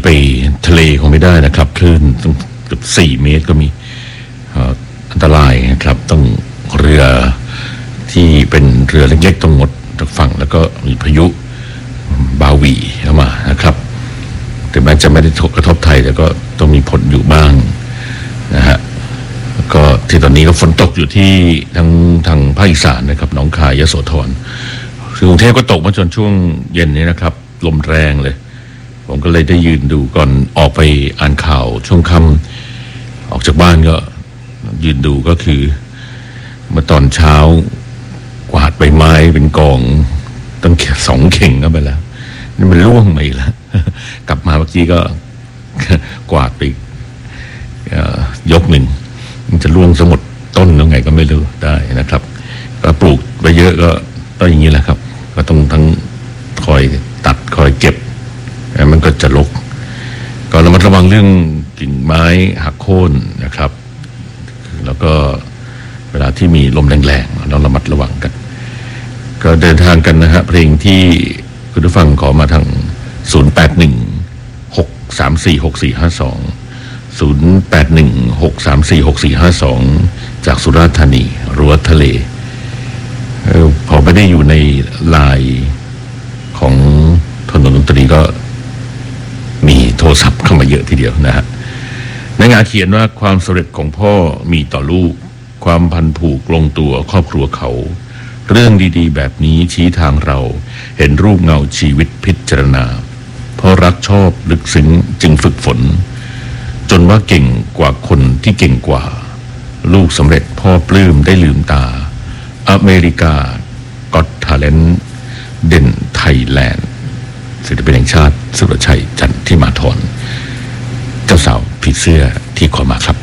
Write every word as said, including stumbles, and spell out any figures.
ไปทะเลคงไม่ได้นะครับคลื่นต้องเกือบสี่เมตรก็มีอันตรายนะครับต้องเรือที่เป็นเรือเล็กๆต้องงดจากฝั่งแล้วก็มีพายุบาวีเข้ามานะครับแต่แม้จะไม่ได้กระทบไทยแต่ก็ต้องมีผลอยู่บ้างนะฮะก็ที่ตอนนี้ก็ฝนตกอยู่ที่ทางทางภาคอีสานนะครับหนองคายยโสธรกรุงเทพก็ตกมาจนช่วงเย็นนี้นะครับลมแรงเลยผมก็เลยได้ยืนดูก่อนออกไปอ่านข่าวช่วงค่ำออกจากบ้านก็ยืนดูก็คือเมื่อตอนเช้ากวาดใบไม้เป็นกองตั้งสองเข่งก็ไปแล้วนี่มันร่วงไปแล้วกลับมาเมื่อกี้ก็กวาดไปยกหนึ่งมันจะร่วงสมดต้นยังไงก็ไม่รู้ได้นะครับก็ปลูกไปเยอะก็ต้องอย่างนี้แหละครับก็ต้องทั้งคอยตัดคอยเก็บมันก็จะรกก็ระมัดระวังเรื่องกิ่งไม้หักโค่นนะครับแล้วก็เวลาที่มีลมแรงๆเราระมัดระวังกันก็เดินทางกันนะฮะเพลงที่คุณผู้ฟังขอมาทางศูนย์ แปด หนึ่ง หก สาม สี่ หก สี่ ห้า สอง ศูนย์ แปด หนึ่ง หก สาม สี่ หก สี่ ห้า สองจากสุราษฎร์ธานีรั้วทะเลเออพอไม่ได้อยู่ในลายของถนนดนตรีก็มีโทรศัพท์เข้ามาเยอะทีเดียวนะฮะในงานเขียนว่าความสำเร็จของพ่อมีต่อลูกความพันผูกลงตัวครอบครัวเขาเรื่องดีๆแบบนี้ชี้ทางเราเห็นรูปเงาชีวิตพิจารณาเพราะรักชอบลึกซึ้งจึงฝึกฝนจนว่าเก่งกว่าคนที่เก่งกว่าลูกสำเร็จพ่อปลื้มได้ลืมตาอเมริกาก็อตทาเลนต์เด่นไทยแลนด์ศิลปินแห่งชาติสุรชัยจันทิมาธรเจ้าสาวผีเสื้อที่ขอมาครับ